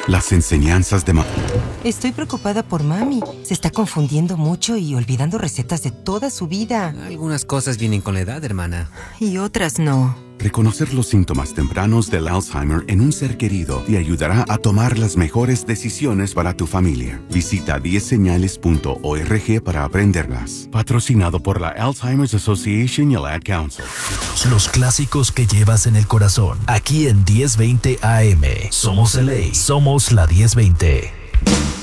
Las enseñanzas de Estoy preocupada por mami. Se está confundiendo mucho y olvidando recetas de toda su vida. Algunas cosas vienen con la edad, hermana. Y otras no. Reconocer los síntomas tempranos del Alzheimer en un ser querido te ayudará a tomar las mejores decisiones para tu familia. Visita 10señales.org para aprenderlas. Patrocinado por la Alzheimer's Association y el Ad Council. Los clásicos que llevas en el corazón. Aquí en 1020 AM. Somos LA. Somos la 1020.